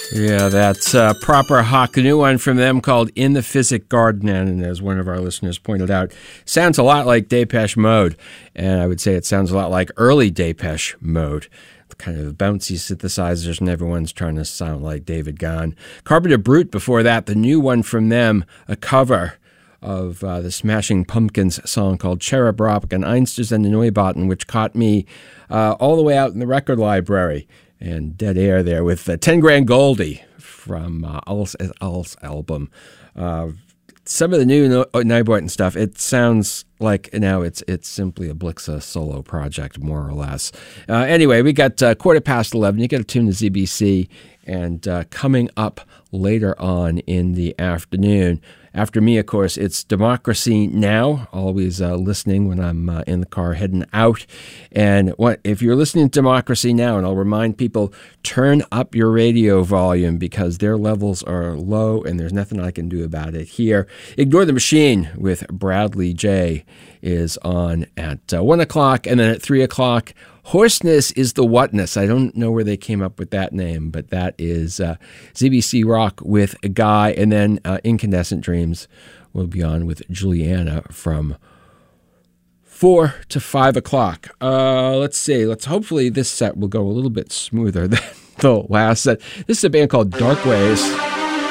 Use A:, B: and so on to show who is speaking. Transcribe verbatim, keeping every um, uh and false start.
A: Yeah, that's uh, proper Hawk. A new one from them called In the Physic Garden, and as one of our listeners pointed out, sounds a lot like Depeche Mode, and I would say it sounds a lot like early Depeche Mode. Kind of bouncy synthesizers, and everyone's trying to sound like David Gahan. Carpenter Brute before that, the new one from them, a cover of uh, the Smashing Pumpkins song called Cherub Rock and Einsters and the Neubauten, which caught me uh, all the way out in the record library and dead air there with uh, ten Grand Goldie from uh, Ul's, Ul's album. Uh, some of the new Neubauten stuff, it sounds like now it's it's simply a Blixa solo project, more or less. Uh, anyway, we got uh, quarter past eleven. You got to tune to Z B C. And uh, coming up later on in the afternoon, after me, of course, it's Democracy Now!, always uh, listening when I'm uh, in the car heading out. And what if you're listening to Democracy Now!, and I'll remind people, turn up your radio volume because their levels are low and there's nothing I can do about it here. Ignore the Machine with Bradley J. is on at uh, one o'clock, and then at three o'clock, Hoarseness is the Whatness. I don't know where they came up with that name, but that is uh, Z B C Rock with a Guy, and then uh, Incandescent Dreams will be on with Juliana from four to five o'clock. Uh, let's see. Let's hopefully this set will go a little bit smoother than the last set. This is a band called Dark Ways.